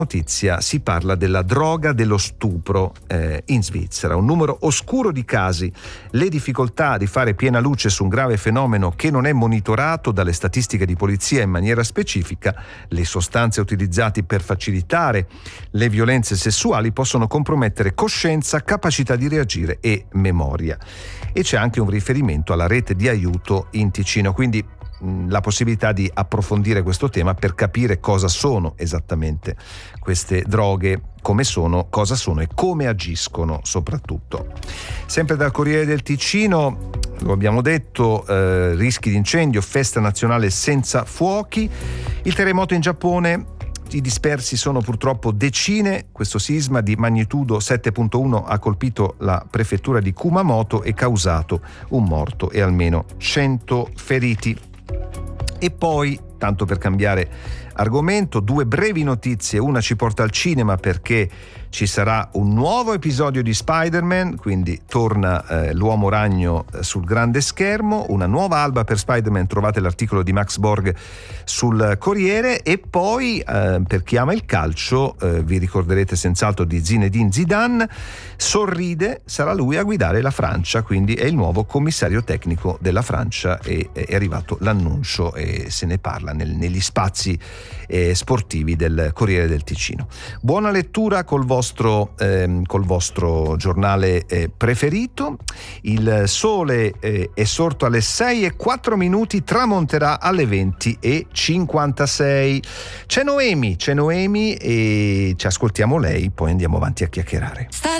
notizia si parla della droga dello stupro in Svizzera, un numero oscuro di casi, le difficoltà di fare piena luce su un grave fenomeno che non è monitorato dalle statistiche di polizia in maniera specifica, le sostanze utilizzate per facilitare le violenze sessuali possono compromettere coscienza, capacità di reagire e memoria. E c'è anche un riferimento alla rete di aiuto in Ticino, quindi la possibilità di approfondire questo tema per capire cosa sono esattamente queste droghe, come sono, cosa sono e come agiscono soprattutto. Sempre dal Corriere del Ticino, lo abbiamo detto, rischi di incendio, festa nazionale senza fuochi, il terremoto in Giappone, i dispersi sono purtroppo decine. Questo sisma di magnitudo 7.1 ha colpito la prefettura di Kumamoto e causato un morto e almeno 100 feriti. E poi, tanto per cambiare argomento, due brevi notizie. Una ci porta al cinema perché ci sarà un nuovo episodio di Spider-Man, quindi torna l'uomo ragno sul grande schermo, una nuova alba per Spider-Man, trovate l'articolo di Max Borg sul Corriere. E poi per chi ama il calcio, vi ricorderete senz'altro di Zinedine Zidane, sorride, sarà lui a guidare la Francia, quindi è il nuovo commissario tecnico della Francia e è arrivato l'annuncio e se ne parla negli spazi sportivi del Corriere del Ticino. Buona lettura col vostro giornale preferito. Il sole è sorto alle 6:04, tramonterà alle 20:56. C'è Noemi e ci ascoltiamo lei, poi andiamo avanti a chiacchierare.